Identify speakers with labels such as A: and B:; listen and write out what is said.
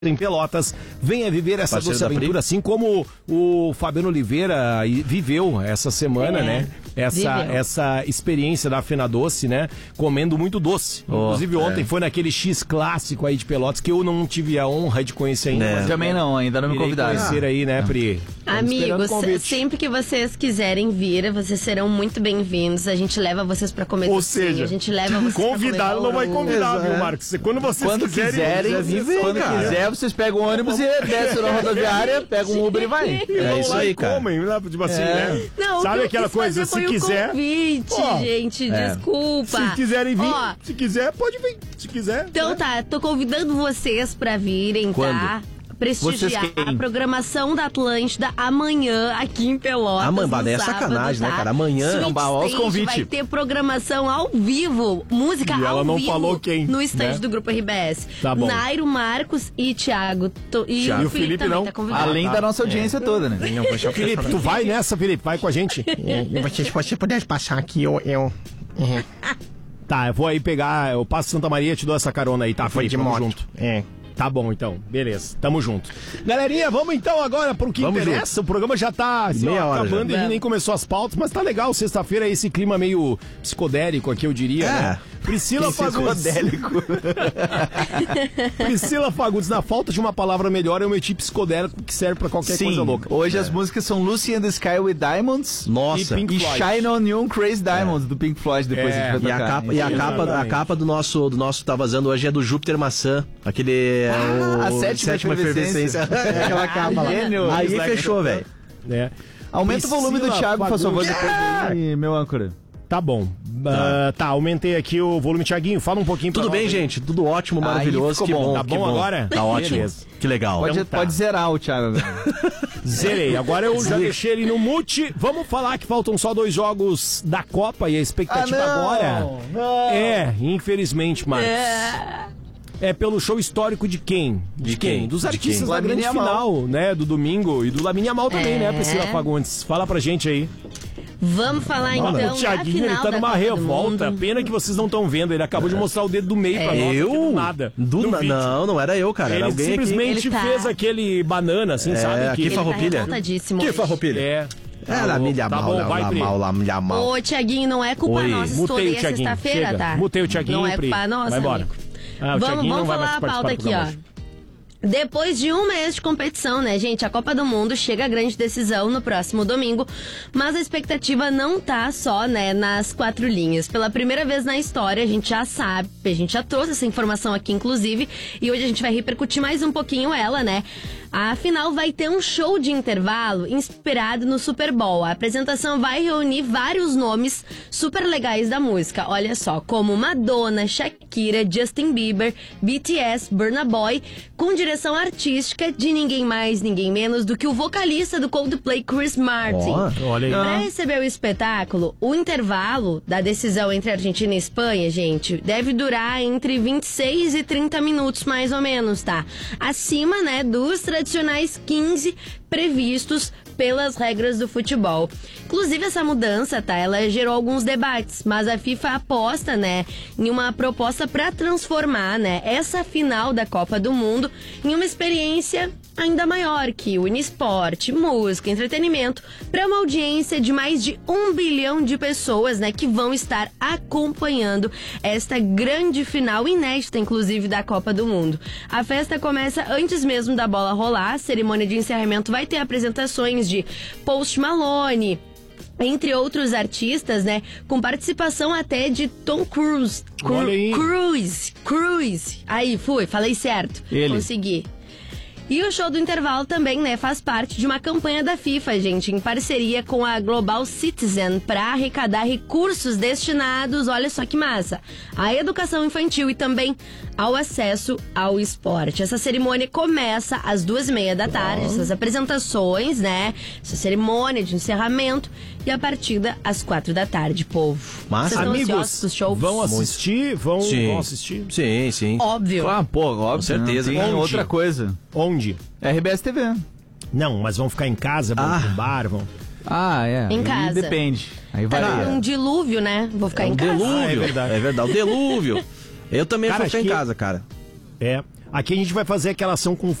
A: em Pelotas, venha viver essa doce aventura, assim como o Fabiano Oliveira viveu essa semana, né? Essa experiência da Fena Doce, né? Comendo muito doce. Inclusive ontem foi naquele X clássico aí de Pelotas que eu não tive a honra de conhecer ainda.
B: Também não, ainda não me convidaram.
A: Conhecer aí, né, Pri?
C: Amigos, sempre que vocês quiserem vir, vocês serão muito bem-vindos. A gente leva vocês pra comer docinho.
A: Seja,
C: a gente leva vocês
A: convidado não vai convidar, viu, Marcos? Quando vocês quiserem
B: quiser, vocês pegam um ônibus e descem na rodoviária, pegam um Uber e vai.
A: É isso aí, cara. Comem, tipo assim, né?
C: Não,
A: sabe aquela coisa, se quiser...
C: Convite, gente, desculpa.
A: Se quiserem vir, se quiser, pode vir. Se quiser.
C: Então tá, tô convidando vocês pra virem, tá? Prestigiar a programação da Atlântida amanhã aqui em Pelotas.
A: Amanhã é sacanagem, né, cara? Amanhã,
C: olha os convites. Vai ter programação ao vivo, música
A: e
C: ao
A: ela não
C: vivo
A: falou quem,
C: no estande do Grupo RBS.
A: Tá bom.
C: Nairo, Marcos e Thiago. E o Felipe também
A: não.
C: Tá convidado.
B: Além da nossa audiência toda, né?
A: Felipe, tu vai nessa, Felipe? Vai com a gente.
D: Se você pudesse passar aqui, eu...
A: Tá, eu vou aí pegar, eu passo Santa Maria e te dou essa carona aí, tá?
D: Foi de moto. Junto.
A: Tá bom, então. Beleza. Tamo junto. Galerinha, vamos então agora pro que interessa. Junto. O programa já tá acabando e nem começou as pautas, mas tá legal. Sexta-feira esse clima meio psicodélico aqui, eu diria, né? Priscila Fagundes. Priscila Fagundes, na falta de uma palavra melhor, eu meti psicodélico que serve pra qualquer coisa louca.
B: Hoje as músicas são Lucy and the Sky with Diamonds.
A: Nossa.
B: E Shine on You Crazy Diamonds, do Pink Floyd, depois a gente vai tocar.
D: A capa do nosso tá vazando hoje é do Júpiter Maçã. Aquele...
B: a sétima efervescência.
D: Aquela capa lá. Aí fechou, velho.
B: Aumenta o volume do Thiago, por favor, depois meu âncora.
A: Tá bom. Tá, aumentei aqui o volume. Thiaguinho, fala um pouquinho pra
D: Tudo bem, gente? Tudo ótimo, maravilhoso.
A: Que bom. Tá bom agora?
D: Tá ótimo.
A: Beleza.
D: Que legal.
B: Pode zerar o Thiago.
A: Zerei. Agora eu já deixei ele no mute. Vamos falar que faltam só 2 jogos da Copa e a expectativa agora... infelizmente, Marcos. É pelo show histórico de quem? De quem? Dos artistas da grande final, né? Do domingo e do Lamine Yamal também, né, Priscila Fagundes? Fala pra gente aí.
C: Vamos falar então
A: o Thiaguinho, ele tá numa revolta. Pena que vocês não estão vendo. Ele acabou de mostrar o dedo do meio pra nós.
D: Eu?
A: Nada.
D: Não era eu, cara.
A: Ele
D: era
A: simplesmente fez aquele banana, assim, sabe?
D: Que farroupilha.
C: Que
D: farroupilha. Lamine Yamal.
C: Ô, Thiaguinho, não é culpa nossa.
A: Mutei o
C: Thiaguinho. Sexta-feira, tá?
A: Mutei o Thiaguinho.
C: Não é culpa nossa,
A: vai embora.
C: Vamos falar a pauta aqui, ó. Depois de um mês de competição, né, gente? A Copa do Mundo chega à grande decisão no próximo domingo, mas a expectativa não tá só, né, nas 4 linhas. Pela primeira vez na história, a gente já sabe, a gente já trouxe essa informação aqui, inclusive, e hoje a gente vai repercutir mais um pouquinho ela, né? A final vai ter um show de intervalo inspirado no Super Bowl. A apresentação vai reunir vários nomes super legais da música. Olha só, como Madonna, Shakira, Justin Bieber, BTS, Burna Boy, com direção artística de ninguém mais, ninguém menos do que o vocalista do Coldplay, Chris Martin.
A: Olha aí.
C: Pra receber o espetáculo, o intervalo da decisão entre Argentina e Espanha, gente, deve durar entre 26 e 30 minutos, mais ou menos, tá? Acima, né, dos tradicionais 15 previstos pelas regras do futebol. Inclusive, essa mudança, tá? Ela gerou alguns debates, mas a FIFA aposta, né, em uma proposta para transformar, né, essa final da Copa do Mundo em uma experiência ainda maior, que une esporte, música, entretenimento, para uma audiência de mais de 1 bilhão de pessoas, né, que vão estar acompanhando esta grande final inédita, inclusive, da Copa do Mundo. A festa começa antes mesmo da bola rolar. A cerimônia de encerramento vai ter apresentações de Post Malone, entre outros artistas, né, com participação até de Tom Cruise. Cruise. Aí, falei certo. Consegui. E o show do intervalo também, né, faz parte de uma campanha da FIFA, gente, em parceria com a Global Citizen, para arrecadar recursos destinados, olha só que massa, à educação infantil e também ao acesso ao esporte. Essa cerimônia começa às 2:30 da tarde, essas apresentações, né, essa cerimônia de encerramento, e a partida às 4 da tarde, povo.
D: Massa.
A: Amigos, vão assistir? Vão assistir?
D: Sim.
C: Óbvio.
B: Óbvio,
D: com certeza.
B: Tem outra coisa.
A: Onde?
B: RBS TV.
A: Não, mas vão ficar em casa, vão pro bar, vão...
C: Em casa.
B: Depende. Aí vai.
C: Um dilúvio, né? Vou ficar em casa.
D: Dilúvio.
A: É verdade.
D: O delúvio. Eu também vou ficar em casa, cara.
A: Aqui a gente vai fazer aquela ação com